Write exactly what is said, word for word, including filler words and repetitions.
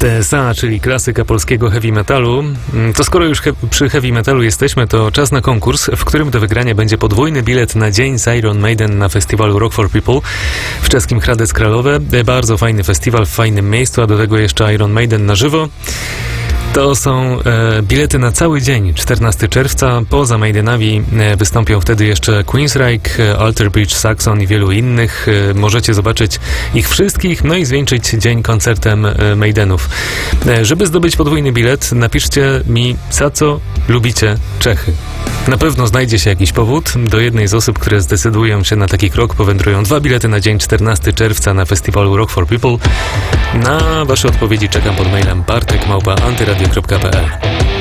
T S A, czyli klasyka polskiego heavy metalu. To skoro już he- przy heavy metalu jesteśmy, to czas na konkurs, w którym do wygrania będzie podwójny bilet na dzień z Iron Maiden na festiwalu Rock for People w czeskim Hradec Králové. Bardzo fajny festiwal w fajnym miejscu, a do tego jeszcze Iron Maiden na żywo. To są e, bilety na cały dzień, czternastego czerwca. Poza Maidenami e, wystąpią wtedy jeszcze Queensryche, e, Alter Bridge, Saxon i wielu innych. E, możecie zobaczyć ich wszystkich, no i zwieńczyć dzień koncertem e, Maidenów. E, żeby zdobyć podwójny bilet, napiszcie mi, za co lubicie Czechy. Na pewno znajdzie się jakiś powód. Do jednej z osób, które zdecydują się na taki krok, powędrują dwa bilety na dzień czternastego czerwca na festiwalu Rock for People. Na wasze odpowiedzi czekam pod mailem bartek małpa antyradio kropka p l.